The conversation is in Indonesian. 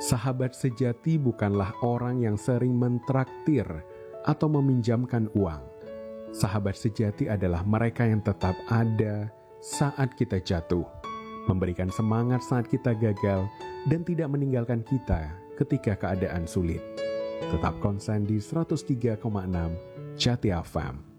Sahabat sejati bukanlah orang yang sering mentraktir atau meminjamkan uang. Sahabat sejati adalah mereka yang tetap ada saat kita jatuh, memberikan semangat saat kita gagal, dan tidak meninggalkan kita ketika keadaan sulit. Tetap konsen di 103,6 Jati FM.